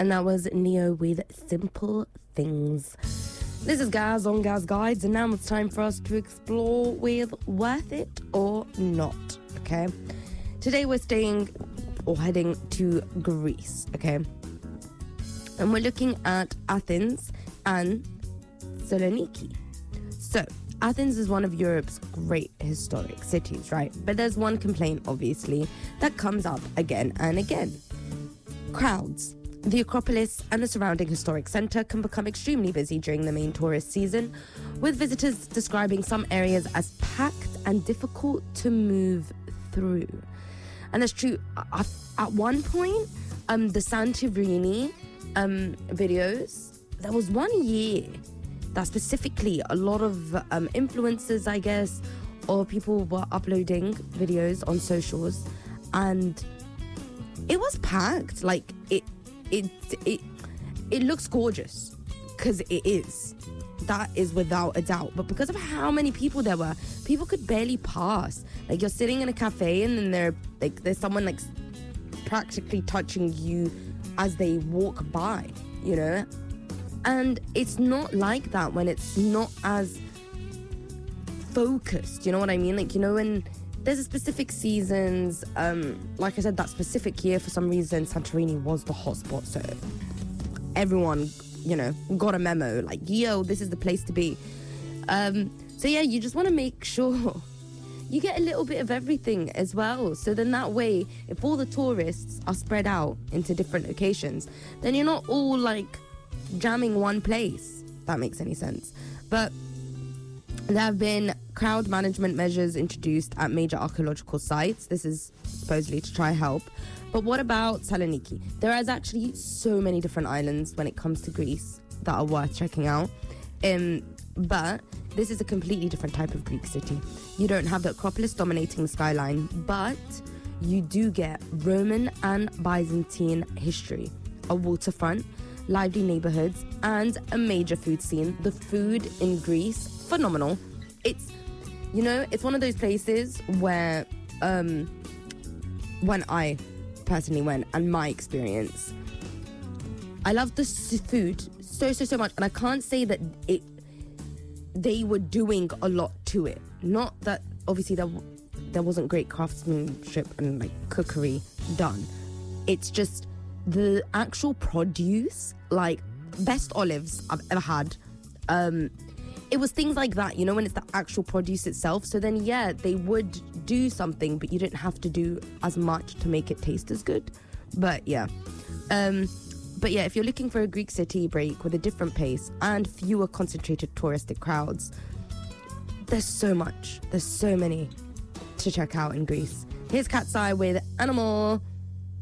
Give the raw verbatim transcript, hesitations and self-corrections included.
and that was Neo with Simple Things. This is Gaz on Gaz Guides, and now it's time for us to explore with Worth It or Not, okay? Today we're staying or heading to Greece, okay? And we're looking at Athens and Saloniki. So, Athens is one of Europe's great historic cities, right? But there's one complaint, obviously, that comes up again and again. Crowds. The Acropolis and the surrounding historic centre can become extremely busy during the main tourist season, with visitors describing some areas as packed and difficult to move through. And that's true. At one point, um, the Santorini um, videos, there was one year that specifically a lot of um, influencers, I guess, or people were uploading videos on socials, and it was packed. Like, it it it it looks gorgeous, because it is. That is without a doubt. But because of how many people there were, people could barely pass. Like, you're sitting in a cafe and then there, like, there's someone like practically touching you as they walk by, you know? And it's not like that when it's not as focused, you know what I mean? Like, you know, when there's a specific seasons, um, like I said, that specific year, for some reason, Santorini was the hotspot. So everyone, you know, got a memo, like, yo, this is the place to be. Um, so yeah, you just want to make sure you get a little bit of everything as well. So then that way, if all the tourists are spread out into different locations, then you're not all like jamming one place, if that makes any sense. But there have been crowd management measures introduced at major archaeological sites. This is supposedly to try help. But what about Saloniki? There is actually so many different islands when it comes to Greece that are worth checking out. Um, but this is a completely different type of Greek city. You don't have the Acropolis dominating the skyline, but you do get Roman and Byzantine history, a waterfront, lively neighborhoods, and a major food scene. The food in Greece, phenomenal. It's, you know, it's one of those places where um, when I personally went, and my experience, I loved the food so, so, so much. And I can't say that it they were doing a lot to it. Not that, obviously, there, there wasn't great craftsmanship and, like, cookery done. It's just the actual produce, like, best olives I've ever had. Um, it was things like that, you know, when it's the actual produce itself. So then, yeah, they would do something, but you didn't have to do as much to make it taste as good. But, yeah. Um, but, yeah, if you're looking for a Greek city break with a different pace and fewer concentrated touristic crowds, there's so much. There's so many to check out in Greece. Here's Cat's Eye with Animal.